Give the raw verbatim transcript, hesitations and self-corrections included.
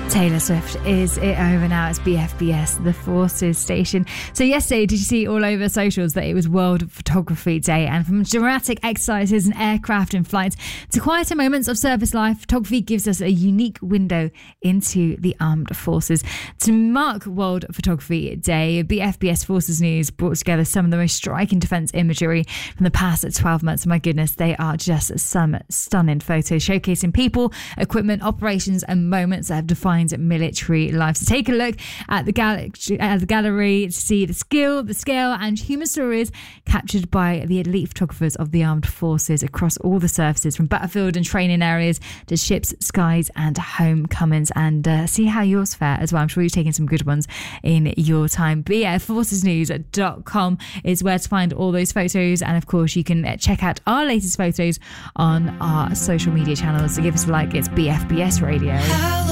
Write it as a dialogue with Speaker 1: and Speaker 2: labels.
Speaker 1: Taylor Swift is it over now. It's B F B S, the Forces station. So yesterday, did you see all over socials that it was World Photography Day? And from dramatic exercises and aircraft and flights to quieter moments of service life, photography gives us a unique window into the armed forces. To mark World Photography Day, B F B S Forces News brought together some of the most striking defence imagery from the past twelve months. My goodness, they are just some stunning photos showcasing people, equipment, operations and moments that have defined military life. So take a look at the, gal- at the gallery to see the skill, the scale and human stories captured by the elite photographers of the armed forces across all the surfaces, from battlefield and training areas to ships, skies and homecomings. And uh, see how yours fare as well. I'm sure you're taking some good ones in your time. But yeah, forces news dot com is where to find all those photos. And of course, you can check out our latest photos on our social media channels. So give us a like. It's B F B S Radio.